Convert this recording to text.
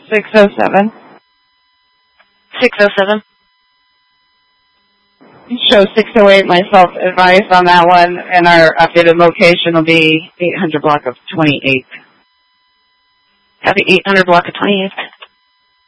607. 607. Show 608, myself advised on that one, and our updated location will be 800 block of 28th. Copy 800 block of 28th.